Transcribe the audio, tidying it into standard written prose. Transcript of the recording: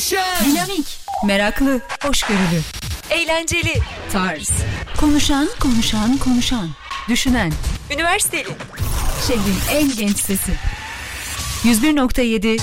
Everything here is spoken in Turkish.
Dinamik, meraklı, hoşgörülü, Eğlenceli, tarz, konuşan, düşünen, üniversiteli. şehrin en genç sesi. 101.7